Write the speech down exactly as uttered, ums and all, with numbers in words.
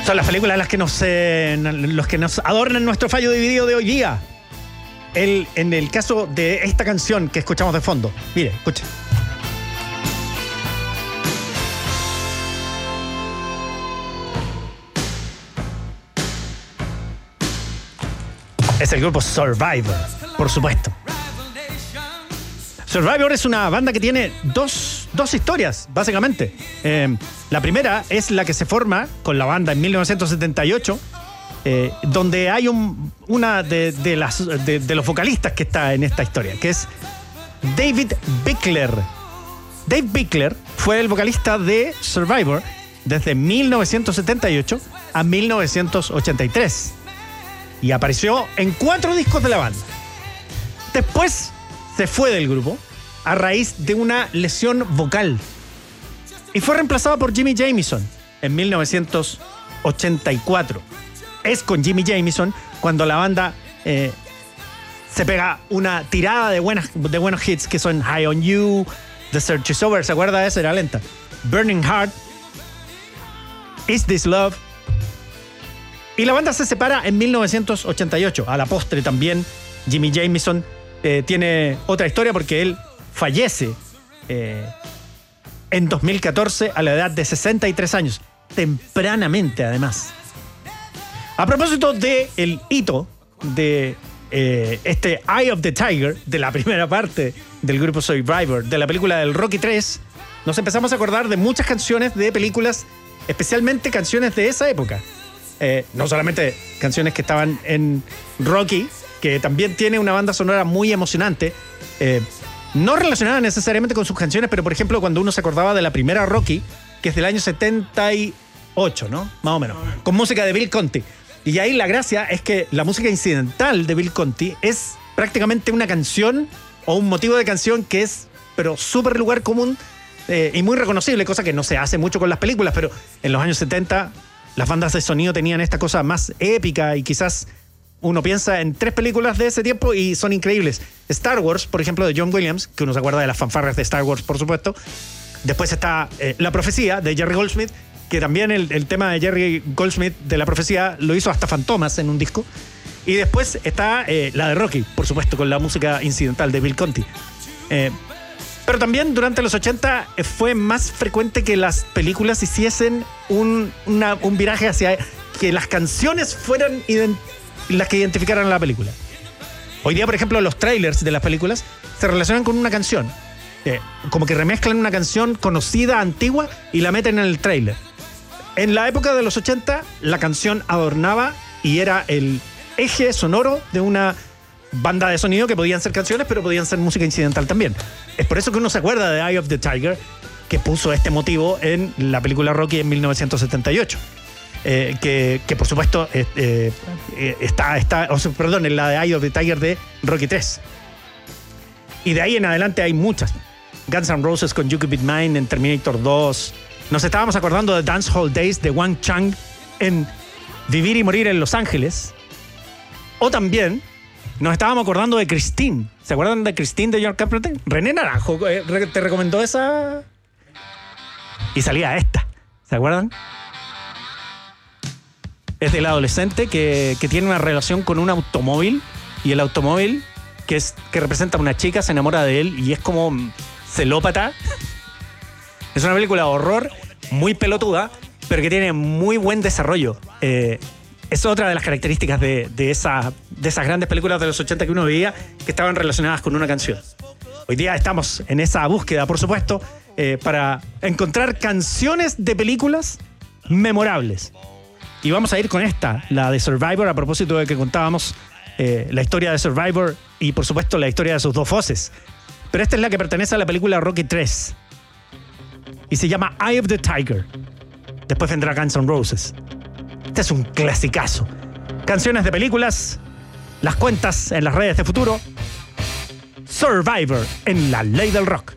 Son las películas las que nos, eh, los que nos adornan nuestro fallo dividido de hoy día. El, en el caso de esta canción que escuchamos de fondo. Mire, escucha. Es el grupo Survivor, por supuesto. Survivor es una banda que tiene dos, dos historias, básicamente. Eh, la primera es la que se forma con la banda en mil novecientos setenta y ocho, eh, donde hay un, una de, de, las, de, de los vocalistas que está en esta historia, que es David Bickler. Dave Bickler fue el vocalista de Survivor desde mil novecientos setenta y ocho a mil novecientos ochenta y tres. Y apareció en cuatro discos de la banda. Después se fue del grupo a raíz de una lesión vocal y fue reemplazado por Jimmy Jamison en mil novecientos ochenta y cuatro. Es con Jimmy Jamison cuando la banda eh, se pega una tirada de, buenas, de buenos hits que son High on You, The Search is Over, ¿se acuerda de esa? Era lenta. Burning Heart, Is This Love. Y la banda se separa en mil novecientos ochenta y ocho. A la postre también Jimmy Jamison eh, tiene otra historia porque él fallece eh, en dos mil catorce a la edad de sesenta y tres años. Tempranamente, además. A propósito del hito de eh, este Eye of the Tiger, de la primera parte del grupo Survivor, de la película del Rocky tres, nos empezamos a acordar de muchas canciones de películas, especialmente canciones de esa época. Eh, no solamente canciones que estaban en Rocky, que también tiene una banda sonora muy emocionante, eh, no relacionada necesariamente con sus canciones, pero por ejemplo cuando uno se acordaba de la primera Rocky, que es del año setenta y ocho, ¿no? Más o menos, con música de Bill Conti. Y ahí la gracia es que la música incidental de Bill Conti es prácticamente una canción o un motivo de canción que es, pero súper lugar común eh, y muy reconocible, cosa que no se hace mucho con las películas, pero en los años setenta las bandas de sonido tenían esta cosa más épica y quizás uno piensa en tres películas de ese tiempo y son increíbles. Star Wars, por ejemplo, de John Williams, que uno se acuerda de las fanfarras de Star Wars, por supuesto. Después está eh, La Profecía, de Jerry Goldsmith, que también el, el tema de Jerry Goldsmith de La Profecía lo hizo hasta Fantomas en un disco. Y después está eh, la de Rocky, por supuesto, con la música incidental de Bill Conti. Eh, Pero también durante los ochenta fue más frecuente que las películas hiciesen un, una, un viraje hacia que las canciones fueran ident- las que identificaran la película. Hoy día, por ejemplo, los trailers de las películas se relacionan con una canción. Eh, como que remezclan una canción conocida, antigua, y la meten en el trailer. En la época de los ochenta, la canción adornaba y era el eje sonoro de una banda de sonido que podían ser canciones, pero podían ser música incidental también. Es por eso que uno se acuerda de Eye of the Tiger, que puso este motivo en la película Rocky en mil novecientos setenta y ocho. Eh, que, que por supuesto eh, eh, está, está o sea, perdón, en la de Eye of the Tiger de Rocky tres. Y de ahí en adelante hay muchas. Guns N' Roses con You Could Be Mine en Terminator dos. Nos estábamos acordando de Dance Hall Days de Wang Chung en Vivir y Morir en Los Ángeles. O también nos estábamos acordando de Christine. ¿Se acuerdan de Christine de John Carpenter? René Naranjo eh, te recomendó esa. Y salía esta. ¿Se acuerdan? Es del adolescente que, que tiene una relación con un automóvil. Y el automóvil que, es, que representa a una chica se enamora de él y es como celópata. Es una película de horror muy pelotuda, pero que tiene muy buen desarrollo. Eh, Es otra de las características de, de, esa, de esas grandes películas de los ochenta que uno veía que estaban relacionadas con una canción. Hoy día estamos en esa búsqueda, por supuesto, eh, para encontrar canciones de películas memorables. Y vamos a ir con esta, la de Survivor, a propósito de que contábamos eh, la historia de Survivor y, por supuesto, la historia de sus dos voces. Pero esta es la que pertenece a la película Rocky tres. Y se llama Eye of the Tiger. Después vendrá Guns N' Roses. Este es un clasicazo. Canciones de películas, las cuentas en las redes de futuro. Survivor en La Ley del Rock.